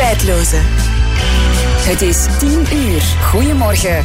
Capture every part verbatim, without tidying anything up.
Tijdloze. Het is tien uur. Goedemorgen.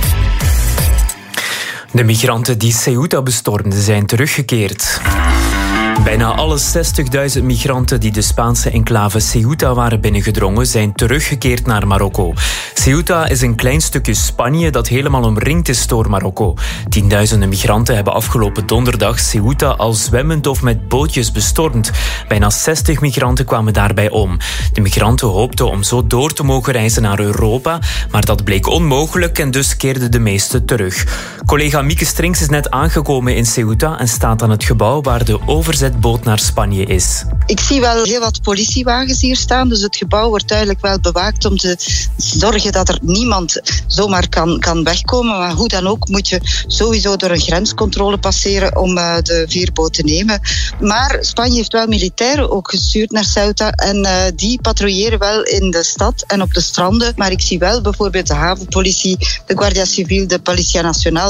De migranten die Ceuta bestormden zijn teruggekeerd. Bijna alle zestigduizend migranten die de Spaanse enclave Ceuta waren binnengedrongen zijn teruggekeerd naar Marokko. Ceuta is een klein stukje Spanje dat helemaal omringd is door Marokko. Tienduizenden migranten hebben afgelopen donderdag Ceuta al zwemmend of met bootjes bestormd. Bijna zestig migranten kwamen daarbij om. De migranten hoopten om zo door te mogen reizen naar Europa, maar dat bleek onmogelijk en dus keerden de meesten terug. Collega Mieke Strings is net aangekomen in Ceuta en staat aan het gebouw waar de overzetboot naar Spanje is. Ik zie wel heel wat politiewagens hier staan, dus het gebouw wordt duidelijk wel bewaakt om te zorgen dat er niemand zomaar kan, kan wegkomen. Maar hoe dan ook moet je sowieso door een grenscontrole passeren om uh, de veerboot te nemen. Maar Spanje heeft wel militairen ook gestuurd naar Ceuta en uh, die patrouilleren wel in de stad en op de stranden. Maar ik zie wel bijvoorbeeld de havenpolitie, de Guardia Civil, de Policia Nacional.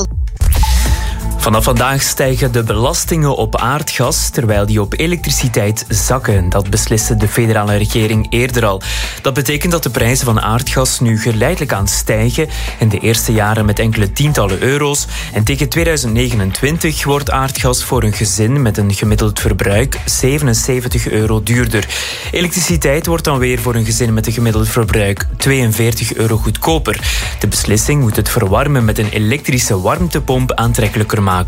Vanaf vandaag stijgen de belastingen op aardgas, terwijl die op elektriciteit zakken. Dat besliste de federale regering eerder al. Dat betekent dat de prijzen van aardgas nu geleidelijk aan stijgen. In de eerste jaren met enkele tientallen euro's. En tegen tweeduizend negenentwintig wordt aardgas voor een gezin met een gemiddeld verbruik zevenenzeventig euro duurder. Elektriciteit wordt dan weer voor een gezin met een gemiddeld verbruik tweeënveertig euro goedkoper. De beslissing moet het verwarmen met een elektrische warmtepomp aantrekkelijker maken.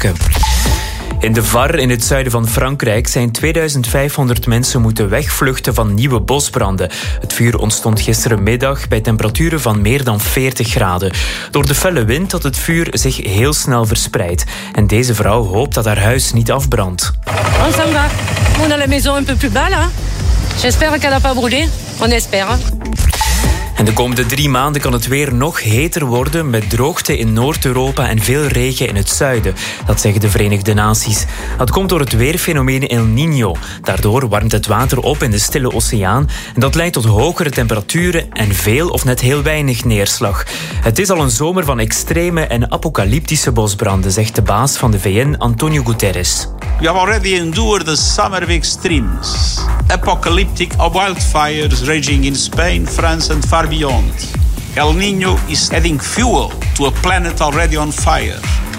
In de Var, in het zuiden van Frankrijk, zijn tweeduizend vijfhonderd mensen moeten wegvluchten van nieuwe bosbranden. Het vuur ontstond gisterenmiddag bij temperaturen van meer dan veertig graden. Door de felle wind had het vuur zich heel snel verspreid. En deze vrouw hoopt dat haar huis niet afbrandt. Oh, ça va. On a la maison un peu plus bas, là. J'espère qu'elle n'a pas brûlé. On espère. En de komende drie maanden kan het weer nog heter worden met droogte in Noord-Europa en veel regen in het zuiden. Dat zeggen de Verenigde Naties. Dat komt door het weerfenomeen El Niño. Daardoor warmt het water op in de Stille Oceaan en dat leidt tot hogere temperaturen en veel of net heel weinig neerslag. Het is al een zomer van extreme en apocalyptische bosbranden, zegt de baas van de V N, Antonio Guterres. We have already endured the summer of extremes. Apocalyptic wildfires raging in Spain, France and far beyond. El Niño is adding fuel to a planet already on fire.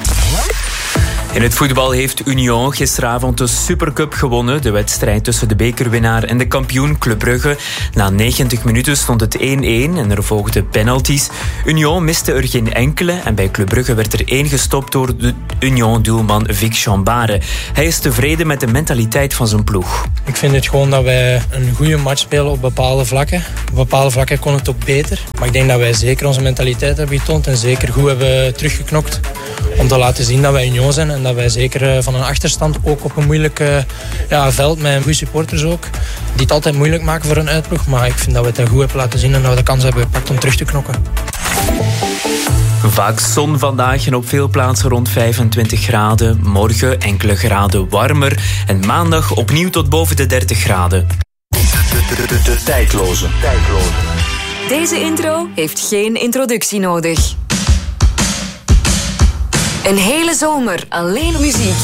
In het voetbal heeft Union gisteravond de Supercup gewonnen. De wedstrijd tussen de bekerwinnaar en de kampioen Club Brugge. Na negentig minuten stond het één-één en er volgden penalties. Union miste er geen enkele en bij Club Brugge werd er één gestopt door de Union-doelman Vic Chambare. Hij is tevreden met de mentaliteit van zijn ploeg. Ik vind het gewoon dat wij een goede match spelen op bepaalde vlakken. Op bepaalde vlakken kon het ook beter. Maar ik denk dat wij zeker onze mentaliteit hebben getoond en zeker goed hebben teruggeknokt om te laten zien dat wij Union zijn. En dat wij zeker van een achterstand, ook op een moeilijk ja, veld met goede supporters ook, die het altijd moeilijk maken voor een uitploeg. Maar ik vind dat we het goed hebben laten zien en dat we de kans hebben gepakt om terug te knokken. Vaak zon vandaag en op veel plaatsen rond vijfentwintig graden. Morgen enkele graden warmer en maandag opnieuw tot boven de dertig graden. De, de, de, de tijdloze. tijdloze. Deze intro heeft geen introductie nodig. Een hele zomer alleen muziek.